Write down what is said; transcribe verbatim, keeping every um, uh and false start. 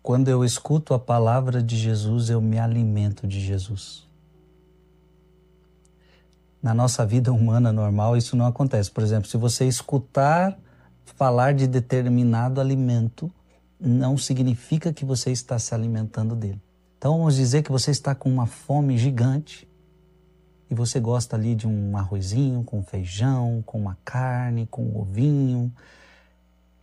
Quando eu escuto a palavra de Jesus, eu me alimento de Jesus. Na nossa vida humana normal, isso não acontece. Por exemplo, se você escutar falar de determinado alimento, não significa que você está se alimentando dele. Então vamos dizer que você está com uma fome gigante e você gosta ali de um arrozinho com feijão, com uma carne, com um ovinho,